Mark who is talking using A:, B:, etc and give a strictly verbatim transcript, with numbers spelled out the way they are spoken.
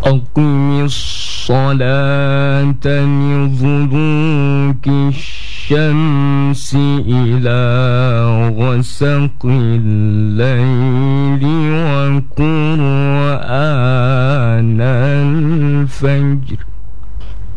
A: أقم الصلاة لدلوك الشمس إلى غسق الليل وقرآن الفجر